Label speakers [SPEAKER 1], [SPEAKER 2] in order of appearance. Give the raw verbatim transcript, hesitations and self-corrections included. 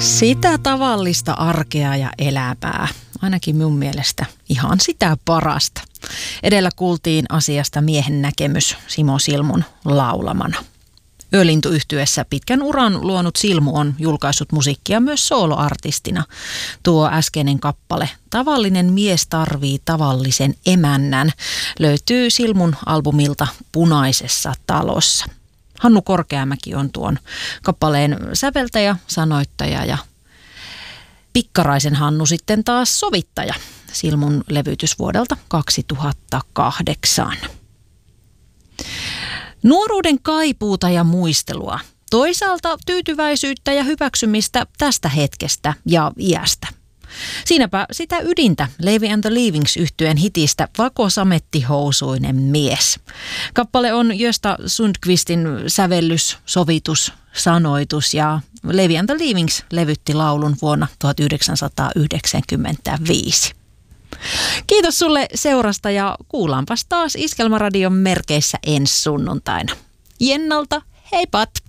[SPEAKER 1] Sitä tavallista arkea ja elämää, ainakin minun mielestä ihan sitä parasta. Edellä kuultiin asiasta miehen näkemys Simo Silmun laulamana. Yölintuyhtyessä pitkän uran luonut Silmu on julkaissut musiikkia myös sooloartistina. Tuo äskeinen kappale Tavallinen mies tarvii tavallisen emännän löytyy Silmun albumilta Punaisessa talossa. Hannu Korkeamäki on tuon kappaleen säveltäjä, sanoittaja ja Pikkaraisen Hannu sitten taas sovittaja. Silmun levytys vuodelta kaksituhattakahdeksan. Nuoruuden kaipuuta ja muistelua, toisaalta tyytyväisyyttä ja hyväksymistä tästä hetkestä ja iästä. Siinäpä sitä ydintä Levi and the Leavings -yhtyeen hitistä Vakosamettihousuinen mies. Kappale on Gösta Sundqvistin sävellys, sovitus, sanoitus ja Levi and the Leavings levytti laulun vuonna tuhatyhdeksänsataayhdeksänkymmentäviisi. Kiitos sulle seurasta ja kuullaanpas taas Iskelmäradion merkeissä ensi sunnuntaina. Jennalta, heipat!